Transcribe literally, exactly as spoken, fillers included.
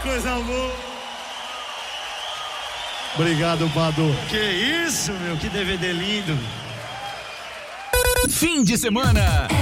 coisa boa. Obrigado, Badu. Que isso, meu, que D V D lindo. Fim de semana.